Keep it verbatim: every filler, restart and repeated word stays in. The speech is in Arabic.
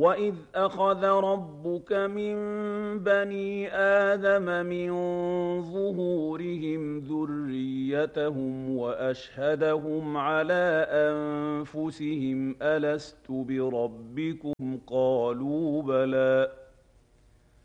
وَإِذْ أَخَذَ رَبُّكَ مِن بَنِي آدَمَ مِن ظُهُورِهِمْ ذُرِّيَّتَهُمْ وَأَشْهَدَهُمْ عَلَىٰ أَنفُسِهِمْ أَلَسْتُ بِرَبِّكُمْ ۖ قَالُوا بَلَىٰ